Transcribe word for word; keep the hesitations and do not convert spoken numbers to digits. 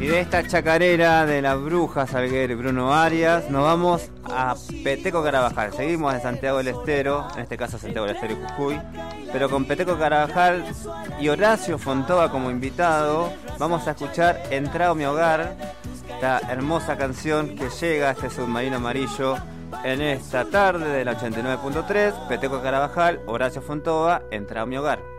de esta chacarera de la Bruja Salguero y Bruno Arias nos vamos a Peteco Carabajal. Seguimos en Santiago del Estero, en este caso Santiago del Estero y Jujuy, pero con Peteco Carabajal y Horacio Fontova como invitado. Vamos a escuchar Entrado a mi hogar, esta hermosa canción que llega a este submarino amarillo en esta tarde de la ochenta y nueve punto tres. Peteco Carabajal, Horacio Fontova, Entrado a mi hogar.